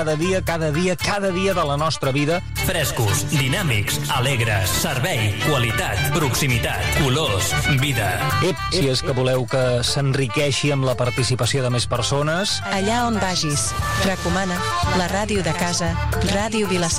cada dia de la nostra vida. Frescos, dinàmics, alegres, servei, qualitat, proximitat, colors, vida. Si és que voleu que s'enriqueixi amb la participació de més persones. Allà on vagis, recomana la ràdio de casa, Ràdio Vila-Seca.